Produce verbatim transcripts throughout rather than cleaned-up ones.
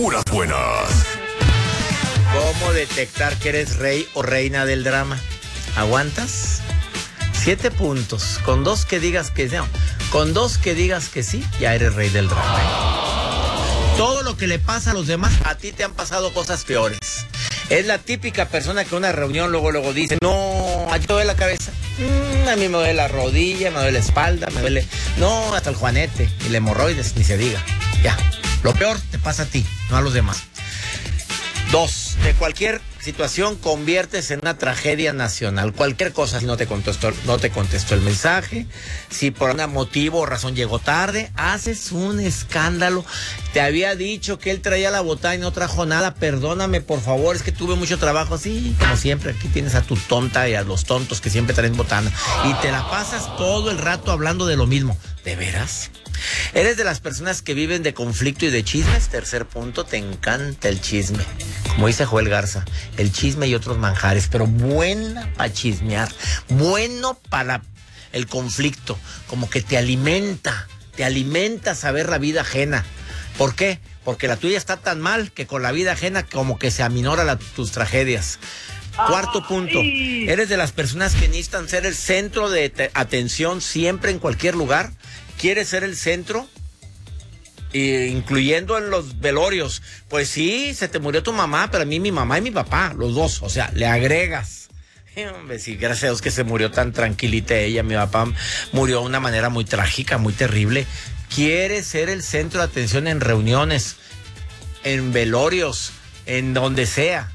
puras buenas. ¿Cómo detectar que eres rey o reina del drama? ¿Aguantas? Siete puntos. Con dos que digas que no. Con dos que digas que sí, ya eres rey del drama. ¿eh? Todo lo que le pasa a los demás, a ti te han pasado cosas peores. Es la típica persona que en una reunión luego luego dice, no, a ti te duele la cabeza. Mm, a mí me duele la rodilla, me duele la espalda, me duele... No, hasta el juanete y el hemorroides, ni se diga. Ya, lo peor te pasa a ti, no a los demás. Dos, de cualquier situación conviertes en una tragedia nacional. Cualquier cosa, si no te contestó, no te contestó el mensaje, si por un motivo o razón llegó tarde, haces un escándalo. Te había dicho que él traía la botana y no trajo nada. Perdóname, por favor, es que tuve mucho trabajo. Sí, como siempre, aquí tienes a tu tonta y a los tontos que siempre traen botana. Y te la pasas todo el rato hablando de lo mismo. ¿De veras? ¿Eres de las personas que viven de conflicto y de chismes? Tercer punto, te encanta el chisme. Como dice Joel Garza, el chisme y otros manjares, pero buena para chismear, bueno para el conflicto, como que te alimenta, te alimenta saber la vida ajena. ¿Por qué? Porque la tuya está tan mal que con la vida ajena como que se aminora la, tus tragedias. Cuarto punto, ¿eres de las personas que necesitan ser el centro de te- atención siempre en cualquier lugar? ¿Quieres ser el centro? E incluyendo en los velorios. Pues sí, se te murió tu mamá, pero a mí mi mamá y mi papá, los dos, o sea, le agregas. Eh, hombre, sí, gracias a Dios que se murió tan tranquilita ella. Mi papá murió de una manera muy trágica, muy terrible. ¿Quieres ser el centro de atención en reuniones, en velorios, en donde sea?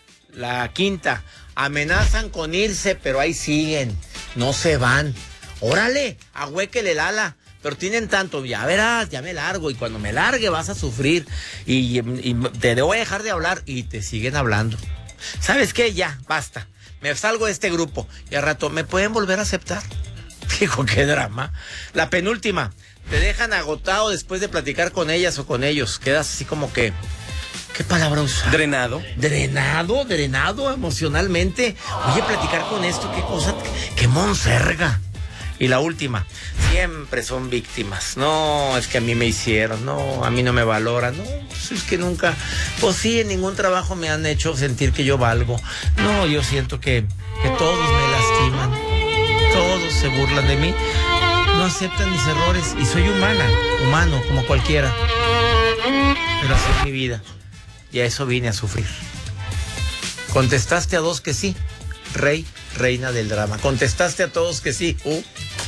La quinta, amenazan con irse, pero ahí siguen, no se van. Órale, ahuéquele el ala. Pero tienen tanto, ya verás, ya me largo, y cuando me largue vas a sufrir, y, y te debo dejar de hablar, y te siguen hablando. ¿Sabes qué? Ya, basta, me salgo de este grupo, y al rato, ¿me pueden volver a aceptar? Dijo, qué drama. La penúltima, te dejan agotado después de platicar con ellas o con ellos, quedas así como que, ¿qué palabra usar? Drenado. Drenado, drenado emocionalmente. Oye, platicar con esto, qué cosa, qué monserga. Y la última, siempre son víctimas. No, es que a mí me hicieron, no, a mí no me valoran, no, pues es que nunca, pues sí, en ningún trabajo me han hecho sentir que yo valgo. No, yo siento que, que todos me lastiman, todos se burlan de mí, no aceptan mis errores y soy humana, humano como cualquiera. Pero así es mi vida y a eso vine a sufrir. Contestaste a dos que sí, rey, reina del drama. Contestaste a todos que sí, uh,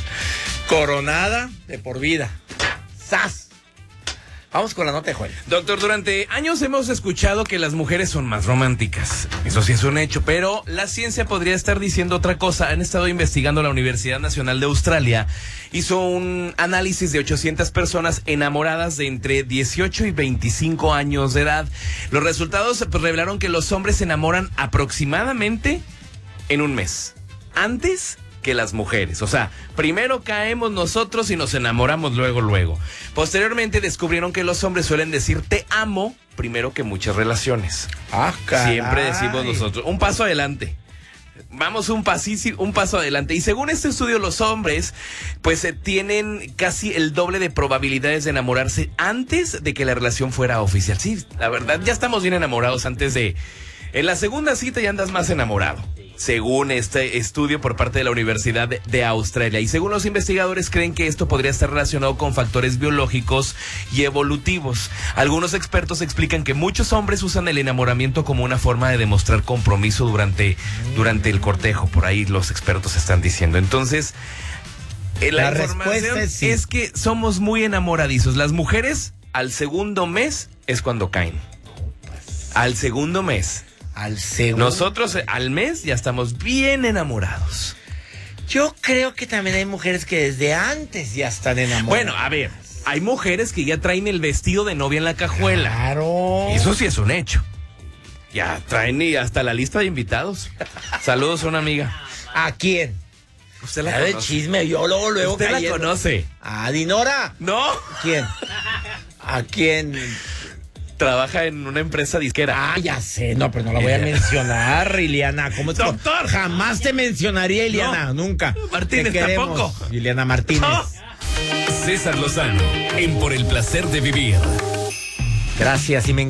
coronada de por vida. ¡Sas! Vamos con la nota de Joel. Doctor, durante años hemos escuchado que las mujeres son más románticas. Eso sí es un hecho, pero la ciencia podría estar diciendo otra cosa. Han estado investigando la Universidad Nacional de Australia. Hizo un análisis de ochocientas personas enamoradas de entre dieciocho y veinticinco años de edad. Los resultados pues, revelaron que los hombres se enamoran aproximadamente en un mes, antes que las mujeres. O sea, primero caemos nosotros y nos enamoramos luego, luego. Posteriormente descubrieron que los hombres suelen decir te amo primero que muchas relaciones. Ah, caray. Siempre decimos nosotros, un paso adelante. Vamos un pasísimo, un paso adelante. Y según este estudio, los hombres, pues eh, tienen casi el doble de probabilidades de enamorarse antes de que la relación fuera oficial. Sí, la verdad, ya estamos bien enamorados antes de... En la segunda cita ya andas más enamorado, según este estudio por parte de la Universidad de, de Australia. Y según los investigadores creen que esto podría estar relacionado con factores biológicos y evolutivos. Algunos expertos explican que muchos hombres usan el enamoramiento como una forma de demostrar compromiso durante, durante el cortejo. Por ahí los expertos están diciendo. Entonces, eh, la, la información es, sí. es que somos muy enamoradizos. Las mujeres al segundo mes es cuando caen. Al segundo mes. Al segundo. Nosotros al mes ya estamos bien enamorados. Yo creo que también hay mujeres que desde antes ya están enamoradas. Bueno, a ver, hay mujeres que ya traen el vestido de novia en la cajuela. Claro. Eso sí es un hecho. Ya traen y hasta la lista de invitados. Saludos a una amiga. ¿A quién? Usted la ya conoce. De chisme, yo luego, luego Usted cayendo. La conoce. ¿A Dinora? No. ¿Quién? ¿A quién? Trabaja en una empresa disquera. Ah, ya sé, no, pero no la voy a mencionar, Iliana. ¿Cómo es? Doctor. Jamás te mencionaría, Iliana, no. Nunca. Martínez tampoco. Iliana Martínez. No. César Lozano, en Por el Placer de Vivir. Gracias, y me